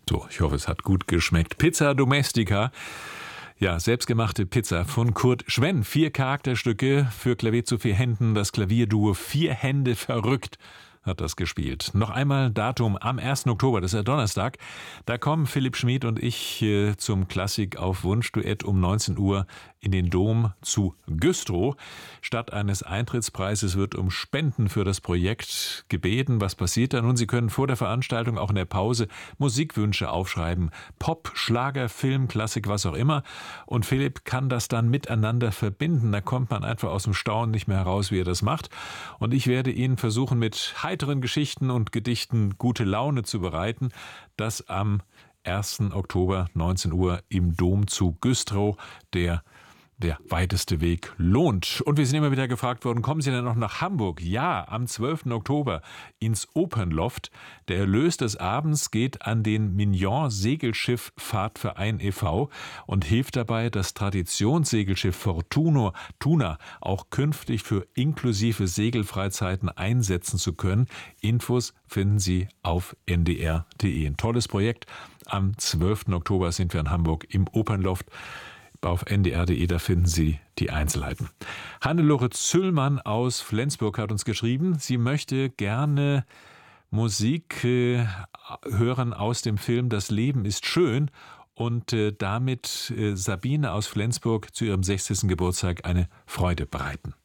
So, ich hoffe, es hat gut geschmeckt. Pizza Domestica. Ja, selbstgemachte Pizza von Kurt Schwenn. 4 Charakterstücke für Klavier zu 4 Händen. Das Klavierduo 4 Hände verrückt hat das gespielt. Noch einmal Datum am 1. Oktober, das ist ja Donnerstag. Da kommen Philipp Schmid und ich zum Klassik auf Wunsch-Duett um 19 Uhr in den Dom zu Güstrow. Statt eines Eintrittspreises wird um Spenden für das Projekt gebeten. Was passiert da nun? Sie können vor der Veranstaltung auch in der Pause Musikwünsche aufschreiben. Pop, Schlager, Film, Klassik, was auch immer. Und Philipp kann das dann miteinander verbinden. Da kommt man einfach aus dem Staunen nicht mehr heraus, wie er das macht. Und ich werde Ihnen versuchen, mit heiteren Geschichten und Gedichten gute Laune zu bereiten. Das am 1. Oktober 19 Uhr im Dom zu Güstrow, der weiteste Weg lohnt. Und wir sind immer wieder gefragt worden, kommen Sie denn noch nach Hamburg? Ja, am 12. Oktober ins Opernloft. Der Erlös des Abends geht an den Mignon Segelschiff Fahrtverein e.V. und hilft dabei, das Traditionssegelschiff Fortuna auch künftig für inklusive Segelfreizeiten einsetzen zu können. Infos finden Sie auf ndr.de. Ein tolles Projekt. Am 12. Oktober sind wir in Hamburg im Opernloft. Auf ndr.de, da finden Sie die Einzelheiten. Hannelore Züllmann aus Flensburg hat uns geschrieben, sie möchte gerne Musik hören aus dem Film Das Leben ist schön und damit Sabine aus Flensburg zu ihrem 60. Geburtstag eine Freude bereiten.